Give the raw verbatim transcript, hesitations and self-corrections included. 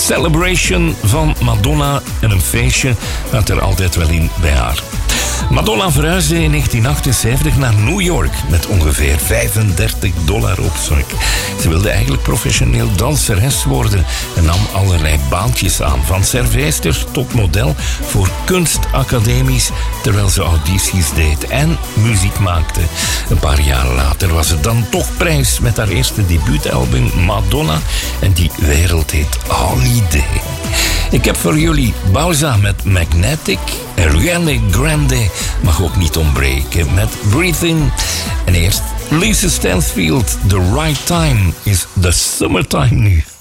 Celebration van Madonna en een feestje had er altijd wel in bij haar. Madonna verhuisde in negentien achtenzeventig naar New York met ongeveer vijfendertig dollar op zak. Ze wilde eigenlijk professioneel danseres worden en nam allerlei baantjes aan, van serveester tot model voor kunstacademies, terwijl ze audities deed en muziek maakte. Een paar jaar later was het dan toch prijs met haar eerste debuutalbum Madonna en die wereld heet Holiday. Ik heb voor jullie Bauza met Magnetic, Ariana Grande mag ook niet ontbreken met Breathing. En eerst Lisa Stansfield, The Right Time is the Summertime nu.